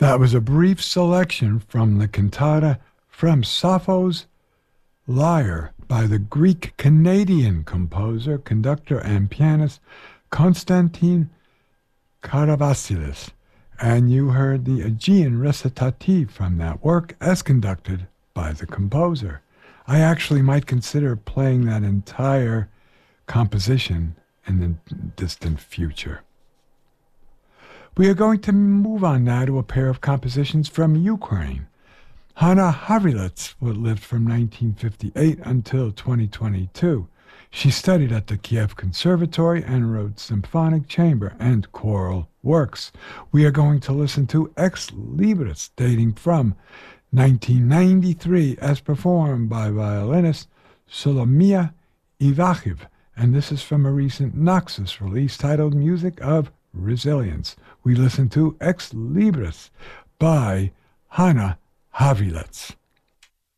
That was a brief selection from the cantata From Sappho's Lyre by the Greek-Canadian composer, conductor, and pianist Konstantin Karavasilis. And you heard the Aegean recitative from that work as conducted by the composer. I actually might consider playing that entire composition in the distant future. We are going to move on now to a pair of compositions from Ukraine. Hanna Havilets lived from 1958 until 2022. She studied at the Kiev Conservatory and wrote symphonic, chamber, and choral works. We are going to listen to Ex Libris, dating from 1993, as performed by violinist Solomia Ivachiv, and this is from a recent Naxos release titled Music of Resilience. We listen to Ex Libris by Hanna Havilets.